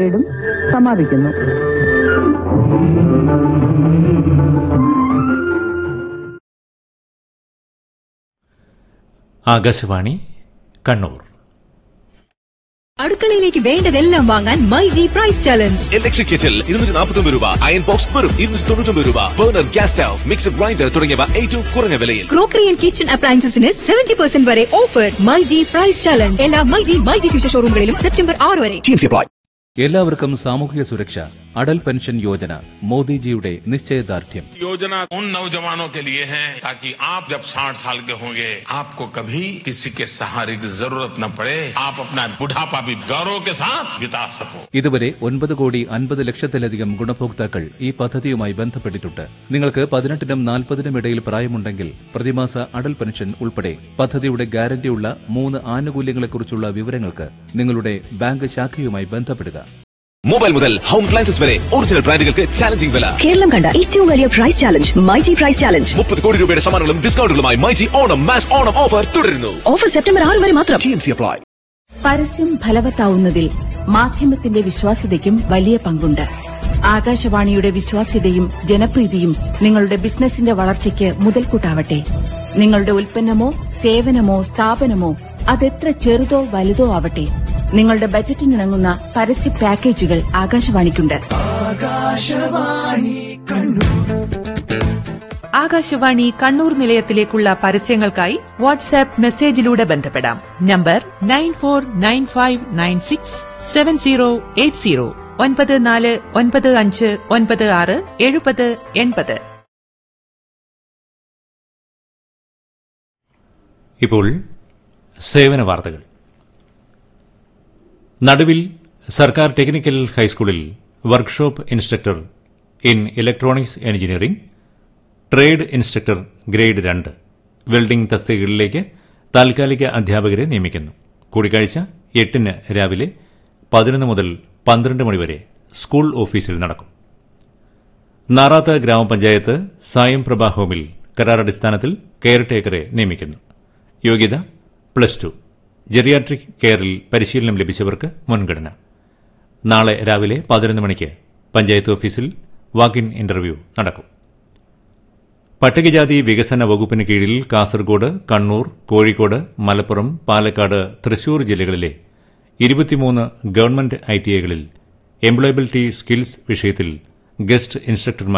പരേഡും സമാപിക്കുന്നു. ആകാശവാണി കണ്ണൂർ. അടുക്കളയിലേക്ക് വേണ്ടതെല്ലാം വാങ്ങാൻ myG price challenge. Electric kettle 249 രൂപ, അയൺ ബോക്സ് വെറും 299 രൂപ, burner, gas stove, mixer grinder തുടങ്ങിയവ ഏറ്റവും കുറഞ്ഞ വിലയിൽ. ക്രോക്കറി ആൻഡ് കിച്ചൺ അപ്ലയൻസസിന് 70% വരെ ഓഫർ. മൈജി പ്രൈസ് ചലഞ്ച് എല്ലാ മൈജി ഫ്യൂച്ചർ ഷോറൂമുകളിലും സെപ്റ്റംബർ 6 വരെ. എല്ലാവർക്കും സാമൂഹിക സുരക്ഷ. അടൽ പെൻഷൻ യോജന മോദിജിയുടെ നിശ്ചയദാർഢ്യം. योजना उन नौजवानों के लिए है ताकि आप जब 60 साल के होंगे आपको कभी किसी के सहारे की जरूरत न पड़े, आप अपना बुढ़ापा भी गौरव के साथ बिता सको. ഇതുവരെ 9,50,00,000-ലധികം ഗുണഭോക്താക്കൾ ഈ പദ്ധതിയുമായി ബന്ധപ്പെട്ടിട്ടുണ്ട്. നിങ്ങൾക്ക് 18-നും 40-നും ഇടയിൽ പ്രായമുണ്ടെങ്കിൽ പ്രതിമാസ അടൽ പെൻഷൻ ഉൾപ്പെടെ പദ്ധതിയുടെ ഗ്യാരണ്ടിയുള്ള 3 ആനുകൂല്യങ്ങളെക്കുറിച്ചുള്ള വിവരങ്ങൾക്ക് നിങ്ങളുടെ ബാങ്ക് ശാഖയുമായി ബന്ധപ്പെടുക. മൊബൈൽ മുതൽ ഹോം അപ്ലയൻസസ് വരെ ഒറിജിനൽ ബ്രാൻഡുകൾക്ക് ചാലഞ്ചിങ് വില. കേരളം കണ്ട ഏറ്റവും വലിയ price challenge myG price challenge. 30 കോടി രൂപയുടെ സമ്മാനങ്ങളും ഡിസ്കൗണ്ടുകളുമായി മൈജി ഓണം മാസ് ഓണം ഓഫർ തുടരുന്നു. ഓഫർ സെപ്റ്റംബർ 6 വരെ മാത്രം. പരസ്യം ഫലവത്താവുന്നതിൽ മാധ്യമത്തിന്റെ വിശ്വാസ്യതയ്ക്കും വലിയ പങ്കുണ്ട്. ആകാശവാണിയുടെ വിശ്വാസ്യതയും ജനപ്രീതിയും നിങ്ങളുടെ ബിസിനസിന്റെ വളർച്ചയ്ക്ക് മുതൽക്കൂട്ടാവട്ടെ. നിങ്ങളുടെ ഉൽപ്പന്നമോ സേവനമോ സ്ഥാപനമോ അതെത്ര ചെറുതോ വലുതോ ആവട്ടെ, നിങ്ങളുടെ ബജറ്റിനിണങ്ങുന്ന പരസ്യ പാക്കേജുകൾ ആകാശവാണിക്കുണ്ട്. ആകാശവാണി കണ്ണൂർ നിലയത്തിലേക്കുള്ള പരസ്യങ്ങൾക്കായി വാട്സാപ്പ് മെസ്സേജിലൂടെ ബന്ധപ്പെടാം. നമ്പർ 9495967080 9495967080. ഇപ്പോൾ സേവന വാർത്തകൾ. നടുവിൽ സർക്കാർ ടെക്നിക്കൽ ഹൈസ്കൂളിൽ workshop instructor in electronics engineering, trade instructor grade 2 welding തസ്തികകളിലേക്ക് താൽക്കാലിക അധ്യാപകരെ നിയമിക്കുന്നു. കൂടിക്കാഴ്ച 8-ന് രാവിലെ 11 മുതൽ 12 മണിവരെ സ്കൂൾ ഓഫീസിൽ നടക്കും. നാറാത്ത് ഗ്രാമപഞ്ചായത്ത് സായം പ്രഭ ഹോമിൽ കരാറടിസ്ഥാനത്തിൽ കെയർടേക്കറെ നിയമിക്കുന്നു. യോഗ്യത +2. ജെറിയാട്രിക് കെയറിൽ പരിശീലനം ലഭിച്ചവർക്ക് മുൻഗണന. നാളെ രാവിലെ 11 മണിക്ക് പഞ്ചായത്ത് ഓഫീസിൽ വാക്ക്-ഇൻ ഇന്റർവ്യൂ നടക്കും. പട്ടികജാതി വികസന വകുപ്പിന് കീഴിൽ കാസർഗോഡ്, കണ്ണൂർ, കോഴിക്കോട്, മലപ്പുറം, പാലക്കാട്, തൃശൂർ ജില്ലകളിലെ 23 ഗവൺമെന്റ് ITIകളിൽ എംപ്ലോയബിലിറ്റി സ്കിൽസ് വിഷയത്തിൽ ഗസ്റ്റ് ഇൻസ്ട്രക്ടർമാർ